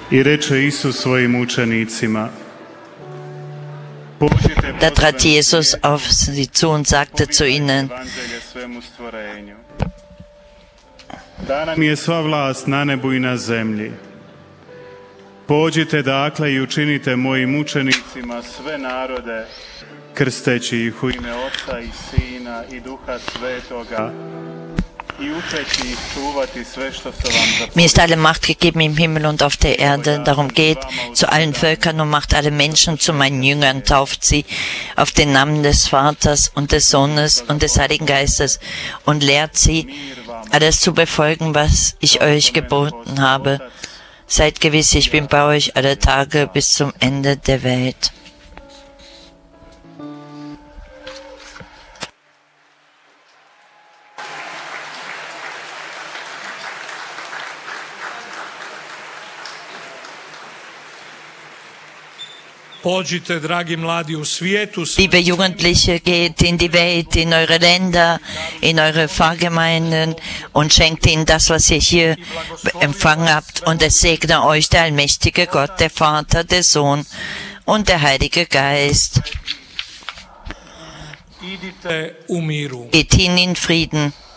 I reče Isus svojim učenicima: Da trat Jesus auf sie zu und sagte zu ihnen: Dana mi je sva vlast na nebu i na zemlji. Pođite dakle i učinite mojim učenicima sve narode, krsteći ih u ime Oca i Sina i Duha Svetoga, i učeći ih čuvati sve što sam vam zapovjedio. Mir ist alle Macht gegeben im Himmel und auf der Erde. Darum geht zu allen Völkern und macht alle Menschen zu meinen Jüngern, tauft sie auf den Namen des Vaters und des Sohnes und des Heiligen Geistes und lehrt sie, alles zu befolgen, was ich euch geboten habe. Seid gewiss, ich bin bei euch alle Tage bis zum Ende der Welt. Pođite, dragi mladi, u svijetu. Liebe Jugendliche, geht in die Welt, in eure Länder, in eure Pfarrgemeinden und schenkt ihnen das, was ihr hier empfangen habt. Und es segne euch der allmächtige Gott, der Vater, der Sohn und der Heilige Geist. Idite u miru. Geht hin in Frieden.